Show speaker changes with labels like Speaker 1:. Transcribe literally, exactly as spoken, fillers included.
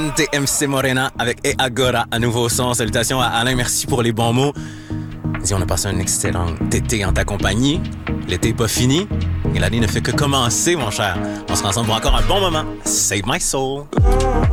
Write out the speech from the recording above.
Speaker 1: Gente M C Morena avec E Agora à nouveau son. Salutations à Alain, merci pour les bons mots. Dis, on a passé un excellent été en ta compagnie. L'été n'est pas fini et l'année ne fait que commencer, mon cher. On sera ensemble pour encore un bon moment. Save my soul.